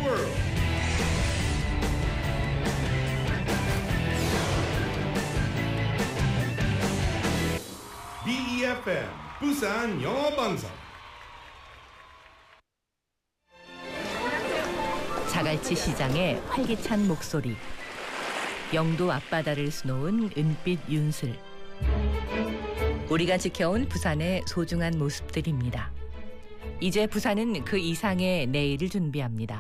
world. BEFM 부산 영어 방송. 자갈치 시장의 활기찬 목소리. 영도 앞바다를 수놓은 은빛 윤슬. 우리가 지켜온 부산의 소중한 모습들입니다. 이제 부산은 그 이상의 내일을 준비합니다.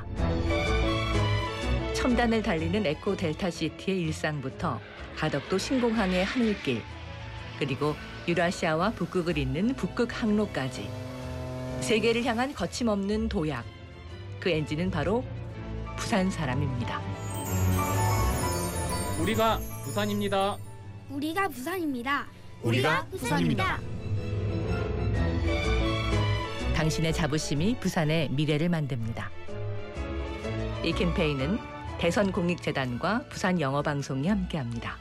첨단을 달리는 에코 델타시티의 일상부터 가덕도 신공항의 하늘길, 그리고 유라시아와 북극을 잇는 북극 항로까지 세계를 향한 거침없는 도약. 그 엔진은 바로 부산 사람입니다. 우리가 부산입니다. 우리가 부산입니다. 우리가 부산입니다. 당신의 자부심이 부산의 미래를 만듭니다. 이 캠페인은 대선공익재단과 부산영어방송이 함께합니다.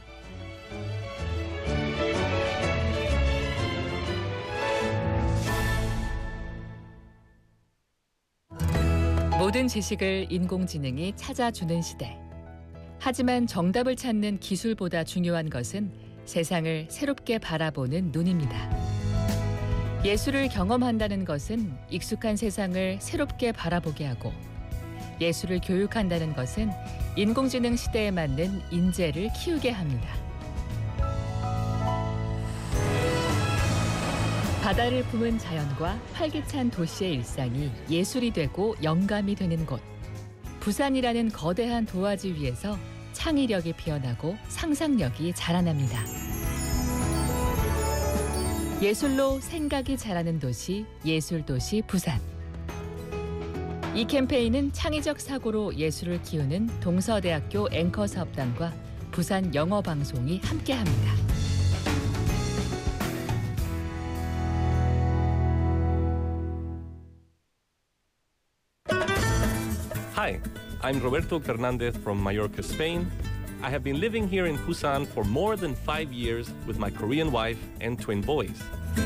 모든 지식을 인공지능이 찾아주는 시대. 하지만 정답을 찾는 기술보다 중요한 것은 세상을 새롭게 바라보는 눈입니다. 예술을 경험한다는 것은 익숙한 세상을 새롭게 바라보게 하고, 예술을 교육한다는 것은 인공지능 시대에 맞는 인재를 키우게 합니다. 바다를 품은 자연과 활기찬 도시의 일상이 예술이 되고 영감이 되는 곳. 부산이라는 거대한 도화지 위에서 창의력이 피어나고 상상력이 자라납니다. 예술로 생각이 자라는 도시, 예술도시 부산. 이 캠페인은 창의적 사고로 예술을 키우는 동서대학교 앵커사업단과 부산 영어방송이 함께합니다. Hi, I'm Roberto Fernandez from Mallorca, Spain. I have been living here in Busan for more than 5 years with my Korean wife and twin boys.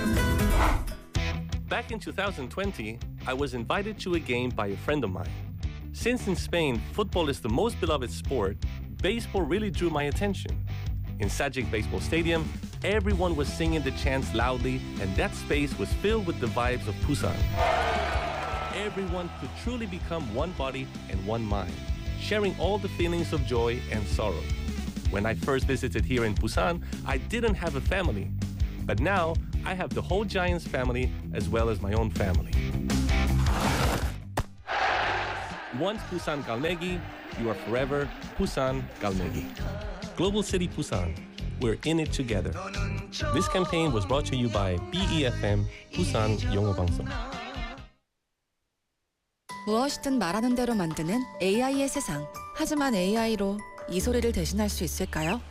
Back in 2020, I was invited to a game by a friend of mine. Since in Spain, football is the most beloved sport, baseball really drew my attention. In Sagic Baseball Stadium, everyone was singing the chants loudly, and that space was filled with the vibes of Busan. Everyone could truly become one body and one mind, sharing all the feelings of joy and sorrow. When I first visited here in Busan, I didn't have a family. But now, I have the whole Giants family as well as my own family. Once Busan Galmegi, you are forever Busan Galmegi. Global City Busan, we're in it together. This campaign was brought to you by BEFM 부산 영어방송. 무엇이든 말하는 대로 만드는 AI의 세상. 하지만 AI로 이 소리를 대신할 수 있을까요?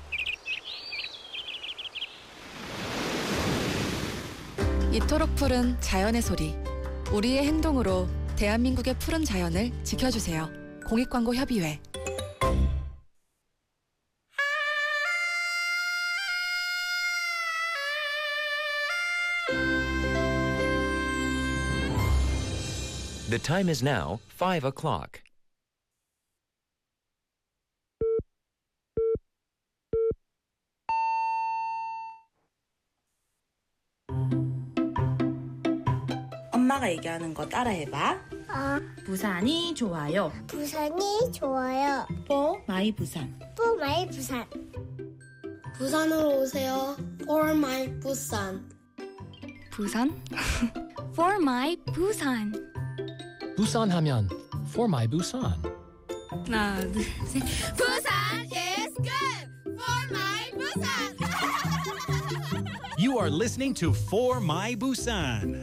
이토록 푸른 자연의 소리. 우리의 행동으로 대한민국의 푸른 자연을 지켜주세요. 공익광고협의회. The time is now 5 o'clock. 엄마가 얘기하는 거 따라해봐. 부산이 좋아요. 부산이 좋아요. For my 부산. For my 부산. 부산으로 오세요. For my 부산. 부산? For my 부산. 부산 하면 For my Busan. 하나, 둘, 셋. 부산 is good. For my 부산. You are listening to For My Busan.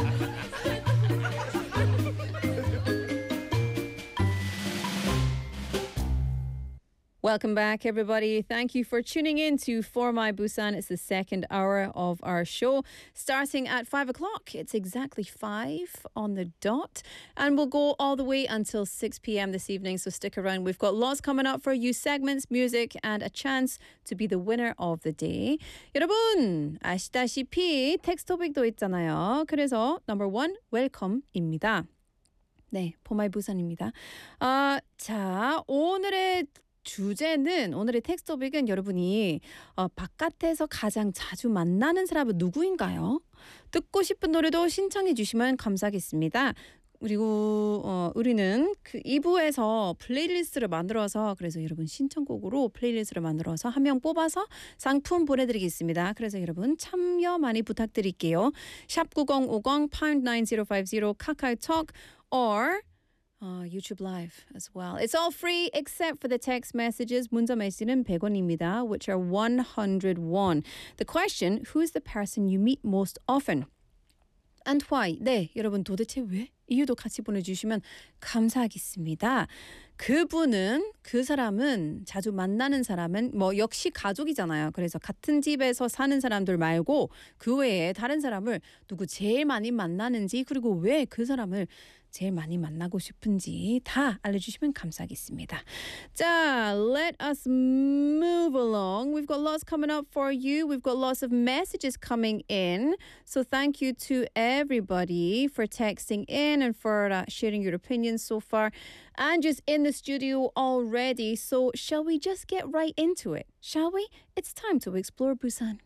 Welcome back, everybody. Thank you for tuning in to For My Busan. It's the second hour of our show, starting at 5 o'clock. It's exactly 5 on the dot, and we'll go all the way until 6 p.m. this evening, so stick around. We've got lots coming up for you, segments, music, and a chance to be the winner of the day. 여러분, 아시다시피 텍스트 토픽도 있잖아요. 그래서 number 1, welcome입니다. 네, For My Busan입니다. 자, 오늘의 주제는 오늘의 텍스트 토픽은 여러분이 바깥에서 가장 자주 만나는 사람은 누구인가요? 듣고 싶은 노래도 신청해 주시면 감사하겠습니다. 그리고 우리는 그 2부에서 플레이리스트를 만들어서 그래서 여러분 신청곡으로 플레이리스트를 만들어서 한 명 뽑아서 상품 보내드리겠습니다. 그래서 여러분 참여 많이 부탁드릴게요. 샵 9050 pound 9050 카카오톡 or YouTube Live as well. It's all free except for the text messages. 문자 메시지는 100원입니다, which are 100 won. The question, who is the person you meet most often? And why? 네, 여러분 도대체 왜? 이유도 같이 보내주시면 감사하겠습니다. 그 사람은 자주 만나는 사람은 뭐 역시 가족이잖아요. 그래서 같은 집에서 사는 사람들 말고 그 외에 다른 사람을 누구 제일 많이 만나는지 그리고 왜 그 사람을 제일 많이 만나고 싶은지 다 알려주시면 감사하겠습니다. 자, let us move along. We've got lots coming up for you. We've got lots of messages coming in. So thank you to everybody for texting in and for sharing your opinions so far. Andrew's in the studio already. So shall we just get right into it? Shall we? It's time to explore Busan.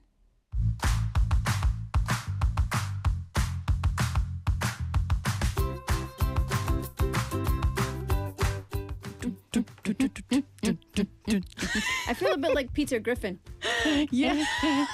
I feel a bit like Peter Griffin. Yeah.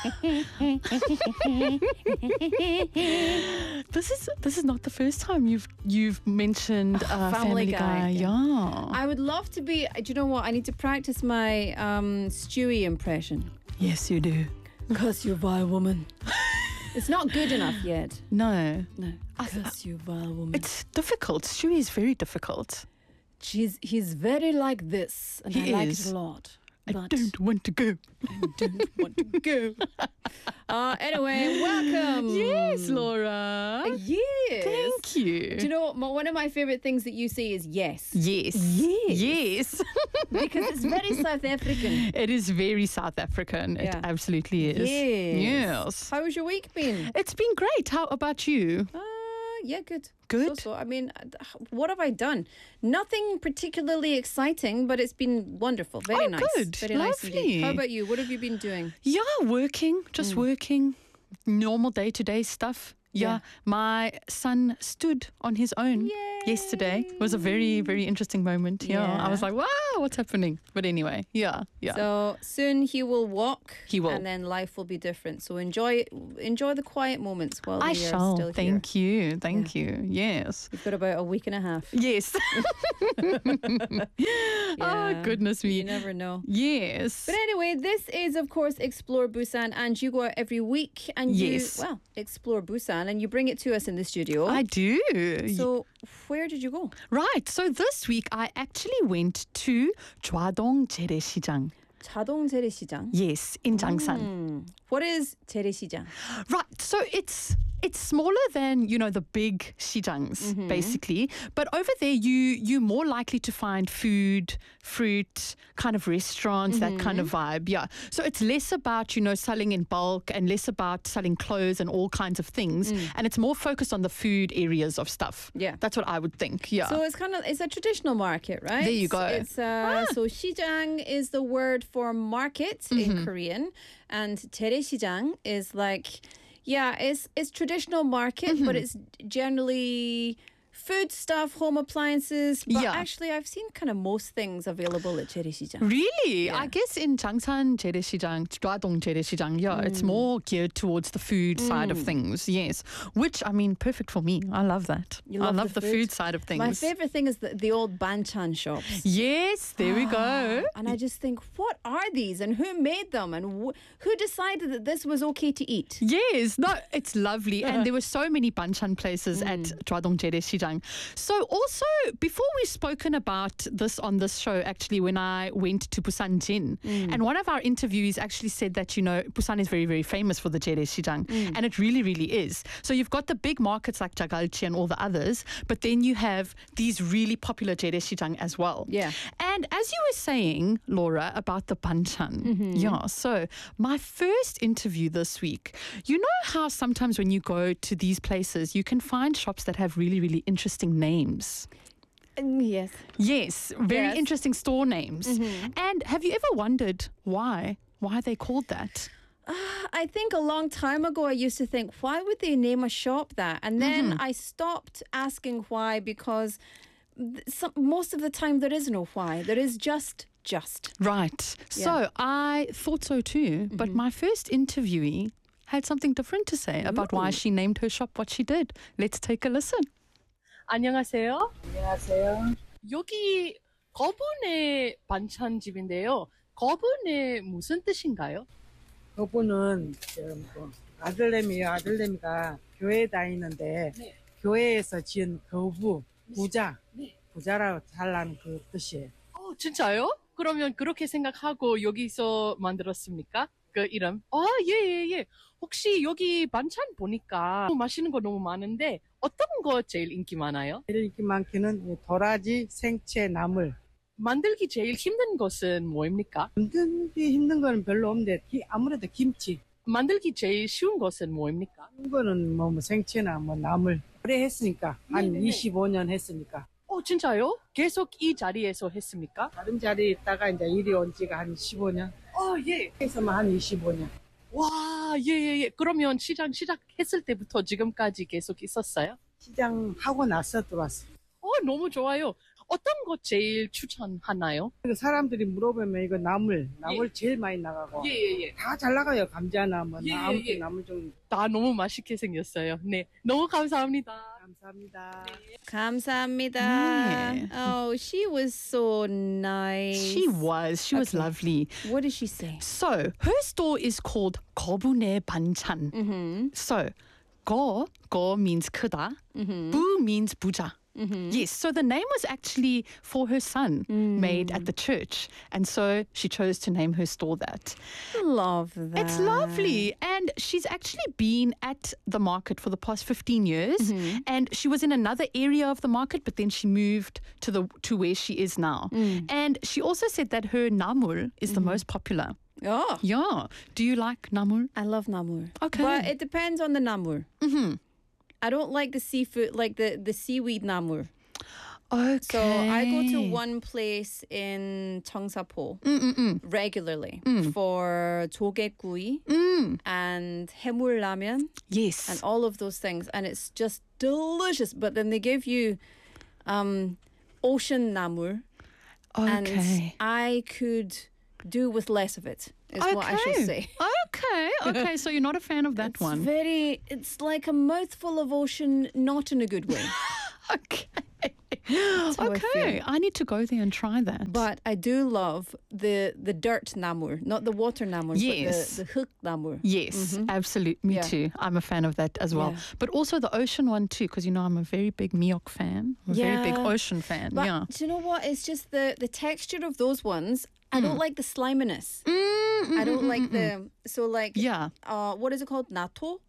This is not the first time you've mentioned Family Guy. Yeah. I would love to be. Do you know what? I need to practice my Stewie impression. Yes, you do. Because you're vile woman. It's not good enough yet. No. Because you vile woman. It's difficult. Stewie is very difficult. He's very like this, and I like it a lot. I don't want to go. Anyway, welcome. Yes, Laura. Yes. Thank you. Do you know, one of my favorite things that you say is yes. Yes. Yes. Because it's very South African. It is very South African. Yeah. It absolutely is. Yes. How's your week been? It's been great. How about you? Yeah, good. Good. So, I mean, what have I done? Nothing particularly exciting, but it's been wonderful. Very nice. Good. Very Lovely. nice indeed. How about you? What have you been doing? Yeah, working. Just working. Normal day-to-day stuff. Yeah. My son stood on his own yesterday. It was a very, very interesting moment. Yeah. I was like, wow, what's happening? But anyway, yeah. So soon he will walk. He will. And then life will be different. So enjoy the quiet moments while we are shall. still Thank here. Thank you. Yes. You've got about a week and a half. Yes. Oh, goodness me. You never know. Yes. But anyway, this is, of course, Explore Busan. And you go out every week and you explore Busan. And you bring it to us in the studio. I do. So where did you go? Right. So this week I actually went to Chwadong 재래시장. 자동 재래시장? Yes, in Jangsan. What is 재래시장? Right. So it's smaller than, the big 시장s, basically. But over there, you're more likely to find food, fruit, kind of restaurants, that kind of vibe. Yeah. So it's less about, selling in bulk and less about selling clothes and all kinds of things. And it's more focused on the food areas of stuff. Yeah. That's what I would think. Yeah. So it's a traditional market, right? There you go. It's So 시장 is the word for market in Korean. And 재래시장 is like... Yeah, it's traditional market, but it's generally food stuff, home appliances. But actually, I've seen kind of most things available at 재래시장. Really? Yeah. I guess in Jangsan 재래시장, Chwadong 재래시장, it's more geared towards the food side of things. Yes, which perfect for me. I love that. I love the food side of things. My favorite thing is the old banchan shops. Yes, there we go. And I just think, what are these, and who made them, and who decided that this was okay to eat? Yes, no, it's lovely, and there were so many banchan places at Chwadong 재래시장. So also, before we've spoken about this on this show, actually, when I went to Busan Jin, and one of our interviewees actually said that, Busan is very, very famous for the 재래시장, and it really, really is. So you've got the big markets like Jagalchi and all the others, but then you have these really popular 재래시장 as well. Yeah. And as you were saying, Laura, about the banchan, so my first interview this week, you know how sometimes when you go to these places, you can find shops that have really, really interesting interesting names. Yes. Yes, very Yes. interesting store names. Mhm. And have you ever wondered why they called that? I think a long time ago I used to think, why would they name a shop that? And then I stopped asking why because most of the time there is no why. There is just. Right. Yeah. So I thought so too, but my first interviewee had something different to say about why she named her shop what she did. Let's take a listen. 안녕하세요. 안녕하세요. 여기 거분의 반찬집인데요. 거분의 무슨 뜻인가요? 그분은 아들내미요. 아들내미가 교회 다니는데 교회에서 지은 거부, 부자라고 잘난 그 뜻이에요. 진짜요? 그러면 그렇게 생각하고 여기서 만들었습니까? 그 이름? 예. 혹시 여기 반찬 보니까 맛있는 거 너무 많은데 어떤 거 제일 인기 많아요? 제일 인기 많기는 도라지, 생채, 나물. 만들기 제일 힘든 것은 뭐입니까? 만들기 힘든 거는 별로 없는데 아무래도 김치. 만들기 제일 쉬운 것은 뭐입니까? 쉬운 거는 뭐 생채나 나물. 오래 했으니까 한 25년 했으니까. 진짜요? 계속 이 자리에서 했습니까? 다른 자리에 있다가 이제 이리 온 지가 한 15년. 예. 해서만 한 25년. 와, 예. 그러면 시작했을 때부터 지금까지 계속 있었어요? 시장하고 나서 들어왔어. 너무 좋아요. 어떤 거 제일 추천하나요? 사람들이 물어보면 이거 나물 제일 많이 나가고. 예. 다 잘 나가요. 감자나 예. 나물 좀. 다 너무 맛있게 생겼어요. 네, 너무 감사합니다. 감사합니다. 감사합니다. 네. Oh, she was so nice. She was lovely. What did she say? So her store is called 거분의 반찬. So 거 means 크다. 부 means 부자. Yes, so the name was actually for her son made at the church. And so she chose to name her store that. Love that. It's lovely. And she's actually been at the market for the past 15 years. And she was in another area of the market, but then she moved to where she is now. And she also said that her namul is the most popular. Oh. Yeah. Do you like namul? I love namur. Okay. But it depends on the namur. I don't like the seafood, like the seaweed namur. Okay. So I go to one place in Cheongsapo regularly for 조개구이 and 해물라면. Yes. And all of those things. And it's just delicious. But then they give you ocean namur. Okay. And I could do with less of it, is what I should say. Okay, so you're not a fan of that one. It's like a mouthful of ocean, not in a good way. Okay. That's how I Okay, feel. I need to go there and try that. But I do love the dirt namur, not the water namur, Yes. but the hook namur. Yes, absolutely. Me Yeah. too. I'm a fan of that as well. Yeah. But also the ocean one too, because I'm a very big miok fan. I'm a very big Yeah. ocean fan. But Yeah. do you know what? It's just the texture of those ones. I don't like the sliminess. I don't like the what is it called? Natto?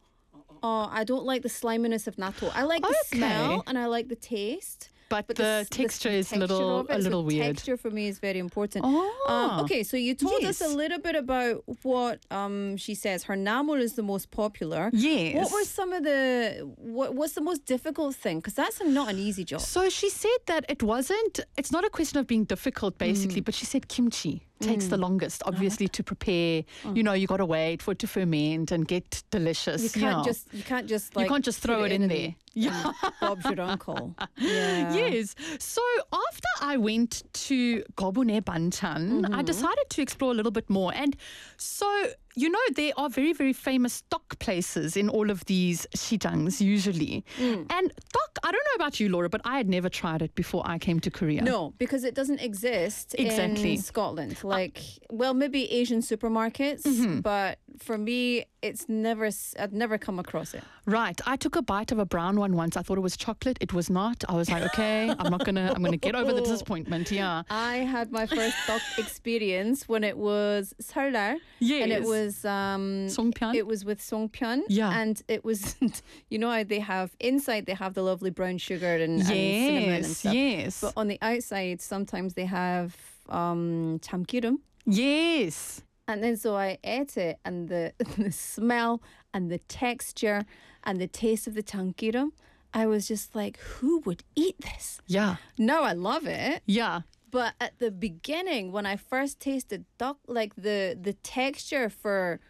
I don't like the sliminess of natto. I like the smell and I like the taste. But the texture is a little weird. Texture for me is very important. Oh. Okay, so you told us a Yes. little bit about what she says. Her namur is the most popular. Yes. What were some of what's the most difficult thing? Because that's not an easy job. So she said that it's not a question of being difficult basically, but she said kimchi takes the longest, obviously, to prepare. You got to wait for it to ferment and get delicious. You can't just throw it in there. Yeah. Bob's your uncle. Yeah. Yes. So after I went to 거분의 반찬, I decided to explore a little bit more. And so, there are very, very famous stock places in all of these 시장s usually. And stock, I don't know about you, Laura, but I had never tried it before I came to Korea. No, because it doesn't exist Exactly. in Scotland. Maybe Asian supermarkets, but for me, I'd never come across it. Right. I took a bite of a brown one once. I thought it was chocolate. It was not. I was like, okay, I'm gonna get over the disappointment. Yeah. I had my first stock experience when it was 설날. Yes. And it was 송편. It was with 송편. Yeah. And it was, how they have inside they have the lovely brown sugar and cinnamon and stuff. Yes. But on the outside, sometimes they have 참기름. Yes. And then so I ate it, and the smell and the texture and the taste of the 참기름, I was just like, who would eat this? Yeah. Now I love it. Yeah. But at the beginning, when I first tasted duck, like the texture for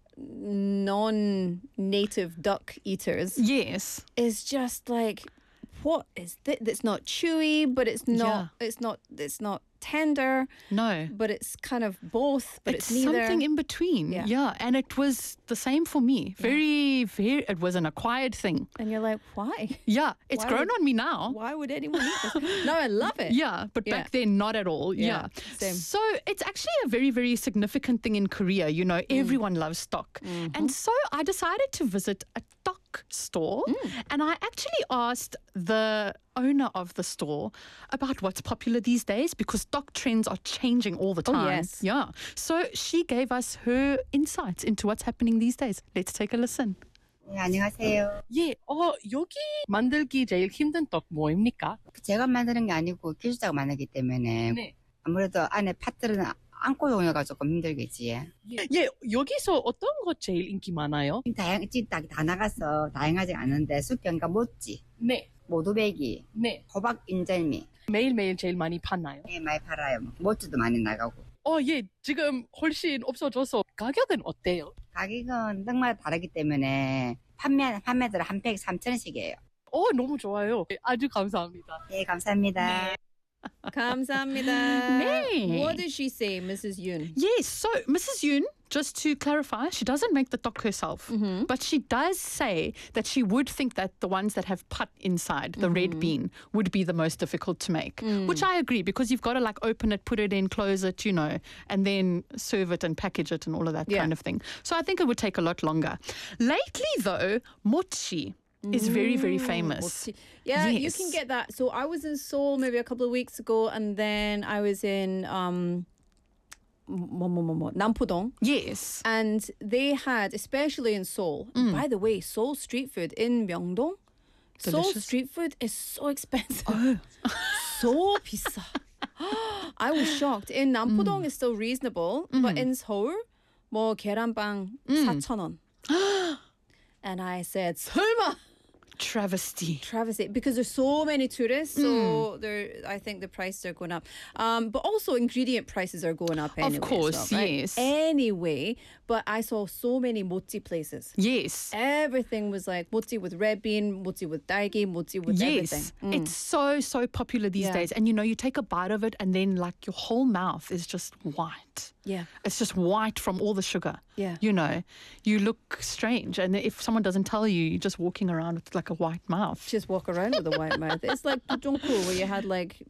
non-native duck eaters, yes, is just like, what is this? It's not chewy, but it's not. It's not tender. No, but it's kind of both. But it's neither. Something in between. Yeah, and it was the same for me. Very. It was an acquired thing. And you're like, why? Yeah, it's grown on me now. Why would anyone eat this? No, I love it. Yeah, but back then, not at all. Yeah. Same. So it's actually a very, very significant thing in Korea. You know, everyone loves stock. And so I decided to visit a stock store, and I actually asked the owner of the store about what's popular these days, because stock trends are changing all the time. yes. Yeah. So she gave us her insights into what's happening these days. Let's take a listen. 네, 안녕하세요. 예, 여기 만들기 제일 힘든 떡 뭐입니까? 제가 만드는 게 아니고 기술자가 만들기 때문에 네. 아무래도 안에 팥들은 안고 용여가 조금 힘들겠지. 예, 여기서 어떤 거 제일 인기 많아요? 지금 다 나가서 다양하지 않은데 숙경과 모찌, 네. 모두배기, 네. 호박 인절미. 매일매일 제일 많이 파나요? 네, 많이 팔아요. 모찌도 많이 나가고. 예, 지금 훨씬 없어져서 가격은 어때요? 가격은 떡마다 다르기 때문에 판매들 한 팩 3,000원씩이에요. 너무 좋아요. 아주 감사합니다. 네, 감사합니다. 감사합니다. 네. What did she say, Mrs. Yoon? Yes, so Mrs. Yoon, just to clarify, she doesn't make the tok herself, but she does say that she would think that the ones that have put inside, the red bean, would be the most difficult to make, which I agree, because you've got to like open it, put it in, close it, you know, and then serve it and package it and all of that kind of thing. So I think it would take a lot longer. Lately, though, mochi is very, very famous. Mochi. Yeah, yes. you can get that. So I was in Seoul maybe a couple of weeks ago, and then I was in Nampodong. Yes. And they had, especially in Seoul, and by the way, Seoul street food in Myeongdong, Seoul Delicious. street food is so expensive. So 비싸. I was shocked. In Nampodong it's still reasonable, but in Seoul, 뭐 계란빵 4,000원. And I said, 설마! Travesty. Because there's so many tourists, so I think the prices are going up. But also ingredient prices are going up anyway. Of course, as well, right? yes. Anyway, but I saw so many mochi places. Yes. Everything was like mochi with red bean, mochi with daigi, mochi with everything. It's so popular these days. And you know, you take a bite of it and then like your whole mouth is just white. Yeah. It's just white from all the sugar. Yeah. You know, you look strange. And if someone doesn't tell you, you're just walking around with like a white mouth. Just walk around with a white mouth. It's like Pujongku, where you had like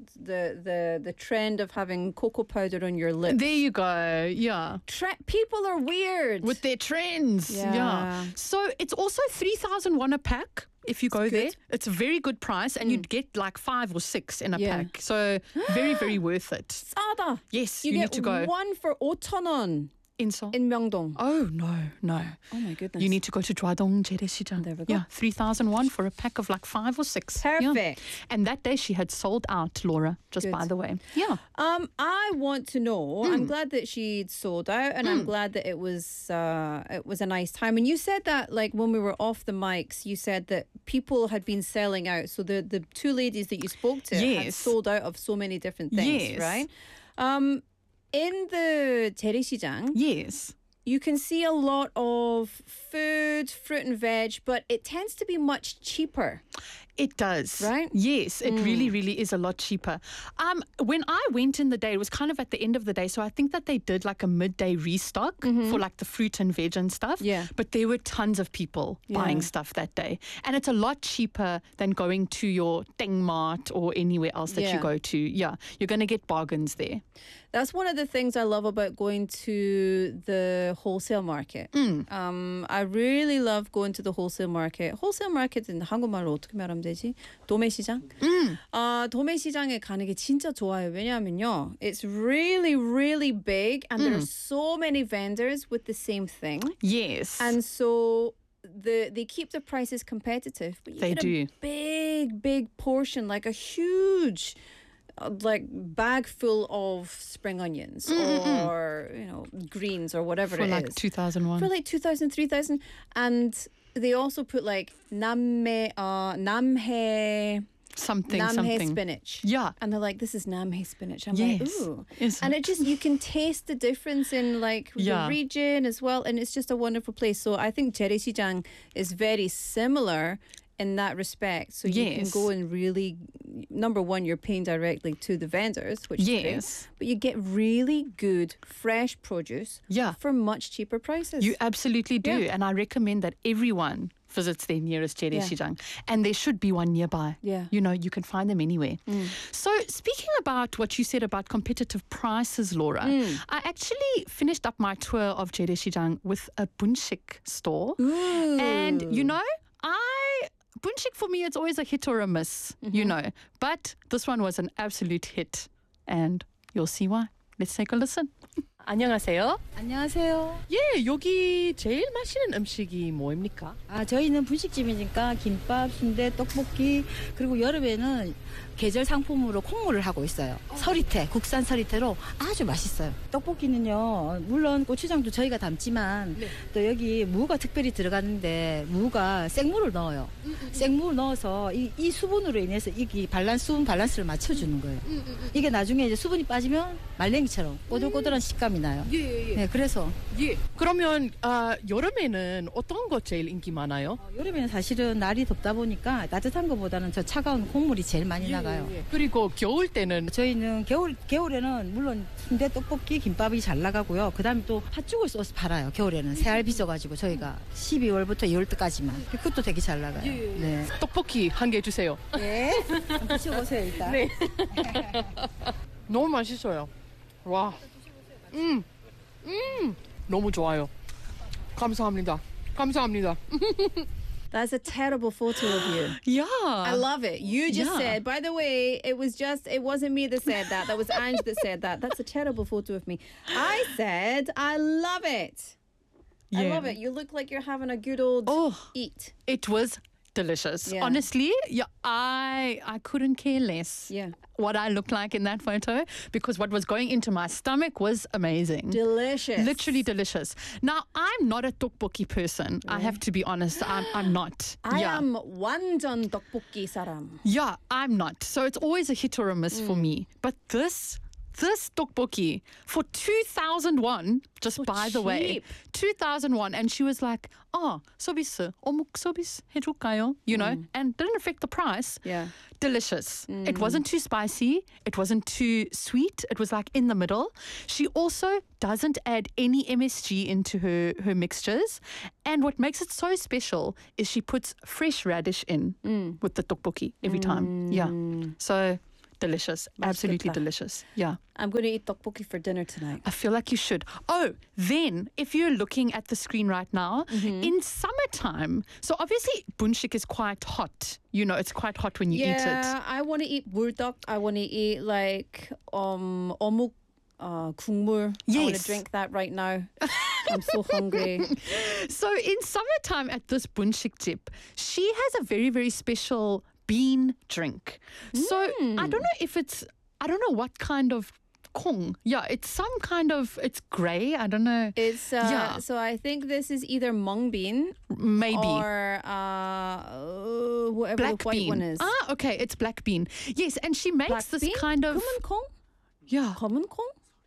the trend of having cocoa powder on your lips. There you go. Yeah. People are weird with their trends. Yeah. So it's also 3,000 won a pack. If you go there, it's a very good price, and you'd get like 5 or 6 in a pack. So very, very worth it. 싸다. Yes, you need get to go. one for 5,000원. In Seoul? In Myeongdong. Oh, no. Oh, my goodness. You need to go to Jwadong Jeresi장. There we go. Yeah, 3,000 won for a pack of like 5 or 6. Perfect. Yeah. And that day she had sold out, Laura, just by the way. Yeah. I want to know, I'm glad that she'd sold out, and I'm glad that it was a nice time. And you said that, like, when we were off the mics, you said that people had been selling out. So the two ladies that you spoke to had sold out of so many different things, right? In the 재래시장, yes, you can see a lot of food, fruit and veg, but it tends to be much cheaper. It does. Right? Yes, it really, really is a lot cheaper. When I went in the day, it was kind of at the end of the day, so I think that they did like a midday restock for like the fruit and veg and stuff. Yeah. But there were tons of people buying stuff that day. And it's a lot cheaper than going to your Teng Mart or anywhere else that you go to. Yeah, you're going to get bargains there. That's one of the things I love about going to the wholesale market. I really love going to the wholesale market. wholesale market은 한국말로 어떻게 말하면 되지? 도매시장? 도매시장에 가는 게 진짜 좋아요. 왜냐하면요, it's really, really big, and there are so many vendors with the same thing. Yes. And so they keep the prices competitive. But you They get do. a big portion, like a huge like bag full of spring onions or greens or whatever for it like is. 2,001. For like 2,000, 3,000. And they also put like namhae something. spinach. Yeah. And they're like, this is namhae spinach. I'm Yes. like, ooh. Is And it? it just, you can taste the difference in like Yeah. the region as well. And it's just a wonderful place. So I think 재래시장 is very similar in that respect. So you can Yes. go and really, number one, you're paying directly to the vendors, which is great. Yes. But you get really good, fresh produce for much cheaper prices. You absolutely do. Yeah. And I recommend that everyone visits their nearest 재래시장. And there should be one nearby. Yeah. You know, you can find them anywhere. So speaking about what you said about competitive prices, Laura, I actually finished up my tour of 재래시장 with a bunshik store. And, you know, bunshik for me, it's always a hit or a miss, you know. But this one was an absolute hit. And you'll see why. Let's take a listen. 안녕하세요. 안녕하세요. 예, 여기 제일 맛있는 음식이 뭐입니까? 저희는 분식집이니까 김밥, 순대, 떡볶이, 그리고 여름에는 계절 상품으로 콩물을 하고 있어요. 서리태, 국산 서리태로 아주 맛있어요. 떡볶이는요, 물론 고추장도 저희가 담지만 또 여기 무가 특별히 들어가는데 무가 생무를 넣어요. 생무를 넣어서 이 수분으로 인해서 이게 수분 밸런스를 맞춰주는 거예요. 이게 나중에 이제 수분이 빠지면 말랭이처럼 꼬들꼬들한 식감이 나요. 예. 네, 그래서 예. 그러면 여름에는 어떤 거 제일 인기 많아요? 여름에는 사실은 날이 덥다 보니까 따뜻한 것보다는 저 차가운 콩물이 제일 많이 나가요. 그리고 겨울 때는 저희는 겨울에는 물론 순대, 떡볶이, 김밥이 잘 나가고요. 그다음에 또 팥죽을 써서 팔아요. 겨울에는 새알 빚어가지고 저희가 12월부터 2월까지만 그것도 되게 잘 나가요. 네. 떡볶이 한 개 주세요. 네. 드셔보세요 일단. 네. 너무 맛있어요. 와. 너무 좋아요. 감사합니다. That's a terrible photo of you. Yeah. I love it. You just Yeah. said, by the way, it wasn't me that said that. That was Ange that said that. That's a terrible photo of me. I said, I love it. I Yeah. love it. You look like you're having a good old eat. It was delicious. Yeah. Honestly, I couldn't care less what I looked like in that photo because what was going into my stomach was amazing. Delicious. Literally delicious. Now, I'm not a tteokbokki person. I have to be honest. I'm not. I am 완전 떡볶이 사람. Yeah, I'm not. So it's always a hit or a miss for me. But this tteokbokki for 2,001, just by the way, 2,001, and she was like, 서비스, 어묵 서비스 해줄까요? You know, and didn't affect the price. Yeah. Delicious. It wasn't too spicy. It wasn't too sweet. It was like in the middle. She also doesn't add any MSG into her mixtures. And what makes it so special is she puts fresh radish in with the tteokbokki every time. Yeah. So delicious. Absolutely delicious. Yeah. I'm going to eat tteokbokki for dinner tonight. I feel like you should. Oh, then if you're looking at the screen right now, in summertime, so obviously bunshik is quite hot. You know, it's quite hot when you eat it. Yeah, I want to eat buldak. I want to eat like 어묵 국물. I want to drink that right now. I'm so hungry. So in summertime at this bunshik tip, she has a very, very special bean drink. So I don't know what kind of kong. Yeah, it's some kind of, it's grey. I don't know. It's so I think this is either mung bean, maybe, or whatever black the white bean. one is. Okay, it's black bean. Yes, and she makes black this bean? kind of 검은 콩? Yeah. 검은 콩?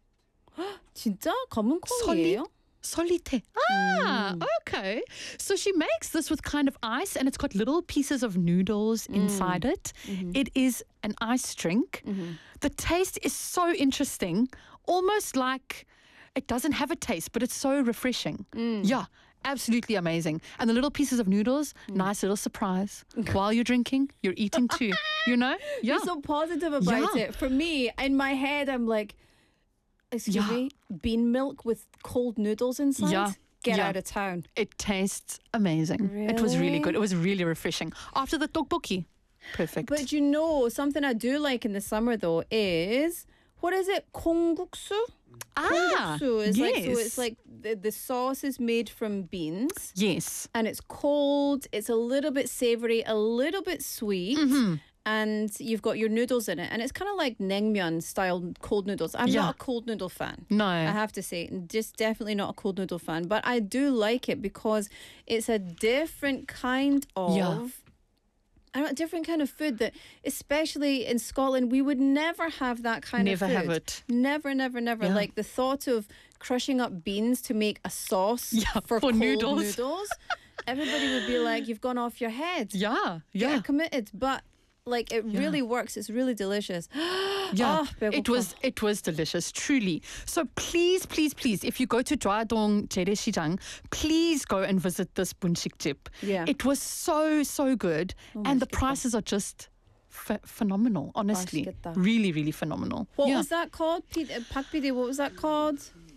진짜 검은 콩이에요? Solite. Okay. So she makes this with kind of ice and it's got little pieces of noodles inside it. It is an ice drink. The taste is so interesting, almost like it doesn't have a taste, but it's so refreshing. Yeah. Absolutely amazing. And the little pieces of noodles, nice little surprise. While you're drinking, you're eating too. You know? Yeah. You're so positive about it. For me, in my head, I'm like, excuse me, bean milk with cold noodles inside? Yeah. Get out of town. It tastes amazing. It was really good. It was really refreshing. After the tteokbokki. Perfect. But you know, something I do like in the summer though is, what is it? 콩국수? 콩국수 is like, so it's like the sauce is made from beans. Yes. And it's cold. It's a little bit savory, a little bit sweet. and you've got your noodles in it, and it's kind of like naengmyeon style cold noodles. I'm Yeah. not a cold noodle fan. No. I have to say, just definitely not a cold noodle fan. But I do like it because it's a different kind of. Yeah. I don't know, a different kind of food that, especially in Scotland, we would never have that kind Never of food. have it. Never, never, never. Yeah. Like the thought of crushing up beans to make a sauce for cold noodles. Everybody would be like, "You've gone off your head." Yeah, Get committed. But like, it really works. It's really delicious. Yeah, Oh, it was delicious, truly. So please, please, please, if you go to Dradong Jereshijang, please go and visit this bunsikjip. Yeah. It was so, so good. And the prices are just phenomenal, honestly. 맛있겠다. Really, really phenomenal. What was that called? Pak PD, what was that called?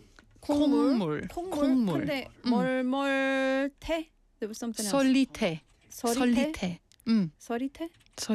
콩물. 콩물. 근데 태? There was something else. Solite. 서리태? 서리태?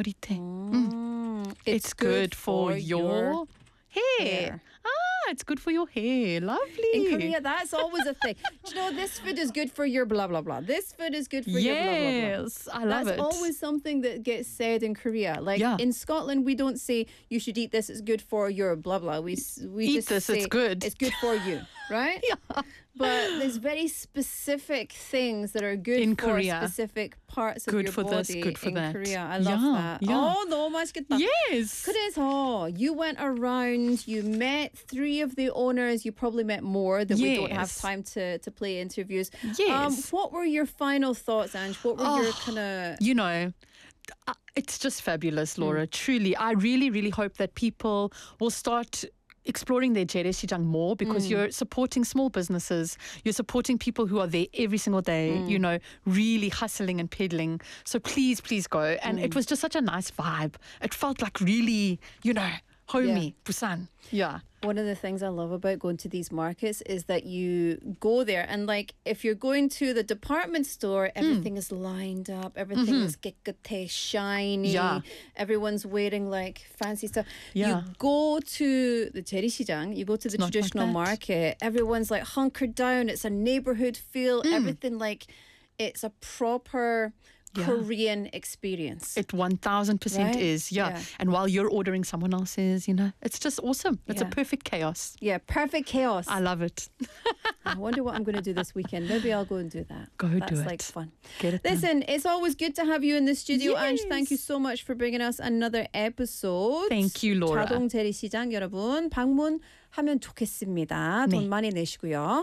Sorite. It's good for your hair. Ah, it's good for your hair. Lovely. In Korea, that's always a thing. Do you know, this food is good for your blah, blah, blah. This food is good for your blah, blah, blah. Yes, I love That's it. always something that gets said in Korea. Like in Scotland, we don't say you should eat this, it's good for your blah, blah. We Eat just this, say it's good. It's good for you, right? Yeah. But there's very specific things that are good In for Korea. specific parts of Good your for body this, good for in that. Korea. I love Yeah, that. yeah. Oh, 너무 맛있겠다. Yes. 그래서 you went around, you met 3 of the owners, you probably met more that we don't have Yes. time to play interviews. Yes. What were your final thoughts, Ange? What were your kind of... You know, it's just fabulous, Laura. Truly. I really, really hope that people will start exploring their Jereshijang more, because you're supporting small businesses. You're supporting people who are there every single day, you know, really hustling and peddling. So please, please go. And it was just such a nice vibe. It felt like really, you know, homey, Busan. Yeah. One of the things I love about going to these markets is that you go there and, like, if you're going to the department store, everything is lined up, everything is 깨끗해, shiny, everyone's wearing like fancy stuff. Yeah. You go to the 재래시장, you go to the not like traditional that. market, everyone's like hunkered down, it's a neighborhood feel, everything like it's a proper Korean experience. It 1000% Right? is, yeah. Yeah. And while you're ordering someone else's, you know, it's just awesome. It's a Yeah. perfect chaos. Yeah, perfect chaos. I love it. I wonder what I'm going to do this weekend.Maybe I'll go and do that. Go do That's it. like fun. Get it done. Listen, it's always good to have you in the studio, Yes. Ange. Thank you so much for bringing us another episode. Thank you, Laura. 자동 재래시장 여러분 방문하면 좋겠습니다. 돈 많이 내시고요.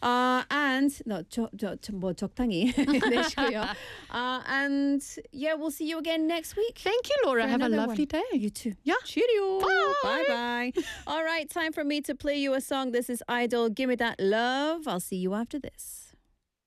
And 뭐 적당히 내시고요. And yeah, we'll see you again next week. Thank you, Laura. for Have a another lovely one. day. You too. Yeah. Cheerio. Bye. Bye. All right, time for me to play you a song. This is Idol. Give me that love. I'll see you after this.